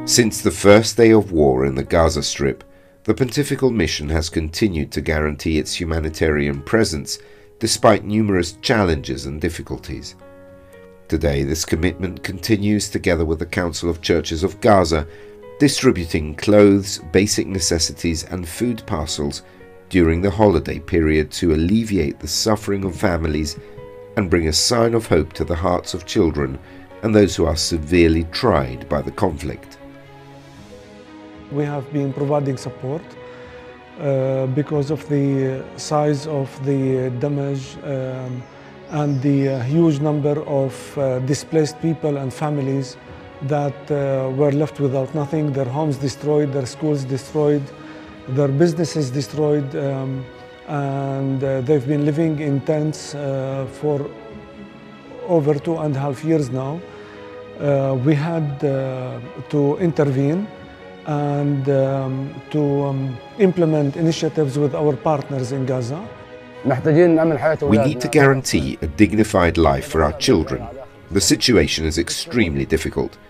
Since the first day of war in the Gaza Strip, the Pontifical Mission has continued to guarantee its humanitarian presence despite numerous challenges and difficulties. Today, this commitment continues together with the Council of Churches of Gaza, distributing clothes, basic necessities and food parcels during the holiday period to alleviate the suffering of families and bring a sign of hope to the hearts of children and those who are severely tried by the conflict. We have been providing support because of the size of the damage and the huge number of displaced people and families that were left without nothing, their homes destroyed, their schools destroyed, their businesses destroyed, and they've been living in tents for over 2.5 years now. We had to intervene and to implement initiatives with our partners in Gaza. We need to guarantee a dignified life for our children. The situation is extremely difficult.